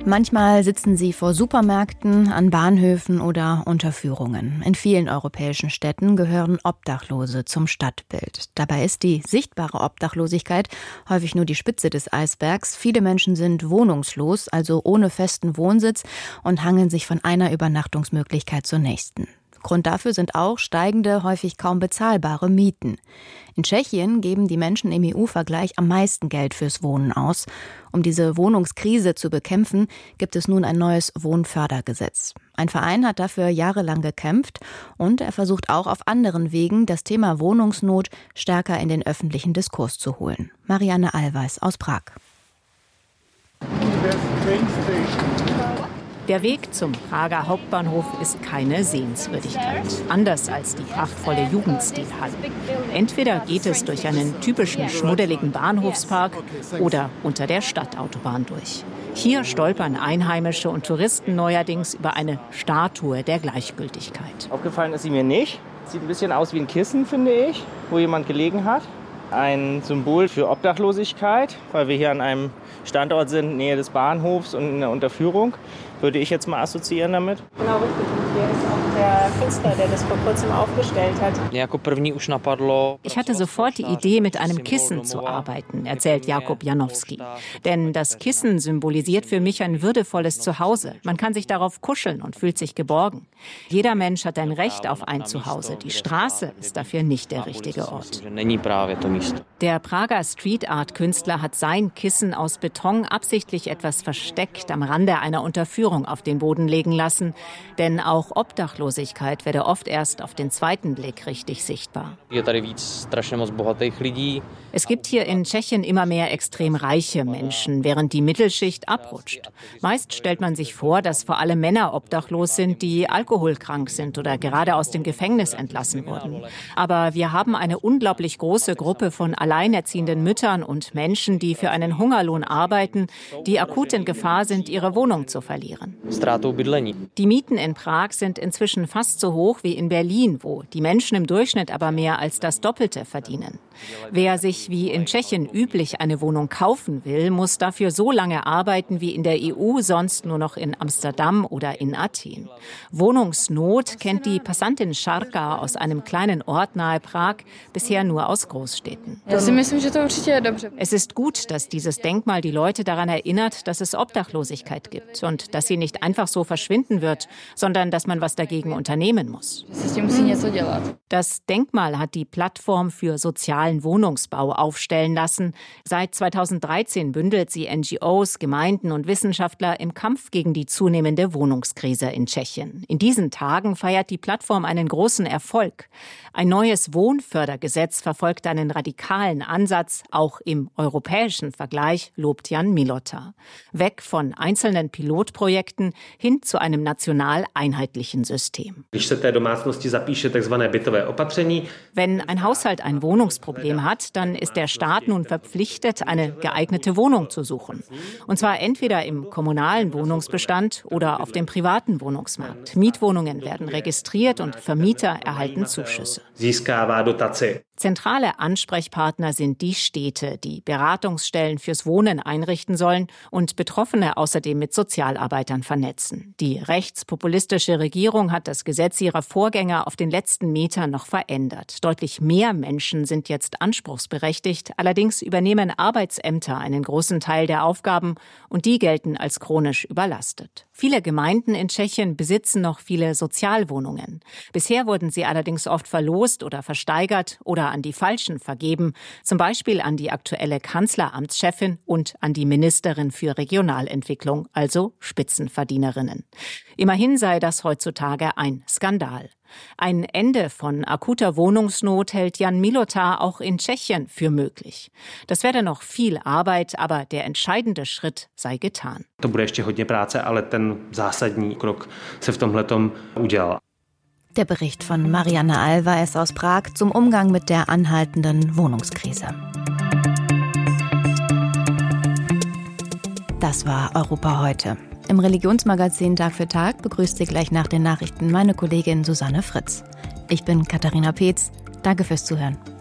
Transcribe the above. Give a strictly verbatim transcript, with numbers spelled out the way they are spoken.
Manchmal sitzen sie vor Supermärkten, an Bahnhöfen oder Unterführungen. In vielen europäischen Städten gehören Obdachlose zum Stadtbild. Dabei ist die sichtbare Obdachlosigkeit häufig nur die Spitze des Eisbergs. Viele Menschen sind wohnungslos, also ohne festen Wohnsitz, und hangeln sich von einer Übernachtungsmöglichkeit zur nächsten. Grund dafür sind auch steigende, häufig kaum bezahlbare Mieten. In Tschechien geben die Menschen im E U-Vergleich am meisten Geld fürs Wohnen aus. Um diese Wohnungskrise zu bekämpfen, gibt es nun ein neues Wohnfördergesetz. Ein Verein hat dafür jahrelang gekämpft und er versucht auch auf anderen Wegen, das Thema Wohnungsnot stärker in den öffentlichen Diskurs zu holen. Marianne Allweis aus Prag. Der Weg zum Prager Hauptbahnhof ist keine Sehenswürdigkeit, anders als die prachtvolle Jugendstilhalle. Entweder geht es durch einen typischen schmuddeligen Bahnhofspark oder unter der Stadtautobahn durch. Hier stolpern Einheimische und Touristen neuerdings über eine Statue der Gleichgültigkeit. Aufgefallen ist sie mir nicht. Sieht ein bisschen aus wie ein Kissen, finde ich, wo jemand gelegen hat. Ein Symbol für Obdachlosigkeit, weil wir hier an einem Standort sind, Nähe des Bahnhofs und in der Unterführung, würde ich jetzt mal assoziieren damit. Genau, richtig. Und hier ist auch der Künstler, der das vor kurzem aufgestellt hat. Ich hatte sofort die Idee, mit einem Kissen zu arbeiten, erzählt Jakub Janowski. Denn das Kissen symbolisiert für mich ein würdevolles Zuhause. Man kann sich darauf kuscheln und fühlt sich geborgen. Jeder Mensch hat ein Recht auf ein Zuhause. Die Straße ist dafür nicht der richtige Ort. Der Prager Street-Art-Künstler hat sein Kissen aus Beton absichtlich etwas versteckt am Rande einer Unterführung auf den Boden legen lassen. Denn auch Obdachlosigkeit werde oft erst auf den zweiten Blick richtig sichtbar. Es gibt hier in Tschechien immer mehr extrem reiche Menschen, während die Mittelschicht abrutscht. Meist stellt man sich vor, dass vor allem Männer obdachlos sind, die alkoholkrank sind oder gerade aus dem Gefängnis entlassen wurden. Aber wir haben eine unglaublich große Gruppe von alleinerziehenden Müttern und Menschen, die für einen Hungerlohn arbeiten, die akut in Gefahr sind, ihre Wohnung zu verlieren. Die Mieten in Prag sind inzwischen fast so hoch wie in Berlin, wo die Menschen im Durchschnitt aber mehr als das Doppelte verdienen. Wer sich wie in Tschechien üblich eine Wohnung kaufen will, muss dafür so lange arbeiten wie in der E U, sonst nur noch in Amsterdam oder in Athen. Wohnungsnot kennt die Passantin Šárka aus einem kleinen Ort nahe Prag bisher nur aus Großstädten. Es ist gut, dass dieses Denkmal die Leute daran erinnert, dass es Obdachlosigkeit gibt und dass sie nicht einfach so verschwinden wird, sondern dass man was dagegen unternehmen muss. Das Denkmal hat die Plattform für sozialen Wohnungsbau aufstellen lassen. Seit zweitausenddreizehn bündelt sie N G Os, Gemeinden und Wissenschaftler im Kampf gegen die zunehmende Wohnungskrise in Tschechien. In diesen Tagen feiert die Plattform einen großen Erfolg. Ein neues Wohnfördergesetz verfolgt einen radikalen Ansatz, auch im europäischen Vergleich, lobt Jan Milota. Weg von einzelnen Pilotprojekten hin zu einem national einheitlichen System. Wenn ein Haushalt ein Wohnungsproblem hat, dann ist der Staat nun verpflichtet, eine geeignete Wohnung zu suchen. Und zwar entweder im kommunalen Wohnungsbestand oder auf dem privaten Wohnungsmarkt. Mietwohnungen werden registriert und Vermieter erhalten Zuschüsse. Zentrale Ansprechpartner sind die Städte, die Beratungsstellen fürs Wohnen einrichten sollen und Betroffene außerdem mit Sozialarbeitern vernetzen. Die rechtspopulistische Regierung hat das Gesetz ihrer Vorgänger auf den letzten Metern noch verändert. Deutlich mehr Menschen sind jetzt anspruchsberechtigt. Allerdings übernehmen Arbeitsämter einen großen Teil der Aufgaben und die gelten als chronisch überlastet. Viele Gemeinden in Tschechien besitzen noch viele Sozialwohnungen. Bisher wurden sie allerdings oft verlost oder versteigert oder an die Falschen vergeben, zum Beispiel an die aktuelle Kanzleramtschefin und an die Ministerin für Regionalentwicklung, also Spitzenverdienerinnen. Immerhin sei das heutzutage ein Skandal. Ein Ende von akuter Wohnungsnot hält Jan Milota auch in Tschechien für möglich. Das werde noch viel Arbeit, aber der entscheidende Schritt sei getan. Der Bericht von Marianne Allweis aus Prag zum Umgang mit der anhaltenden Wohnungskrise. Das war Europa heute. Im Religionsmagazin Tag für Tag begrüßt Sie gleich nach den Nachrichten meine Kollegin Susanne Fritz. Ich bin Katharina Peetz. Danke fürs Zuhören.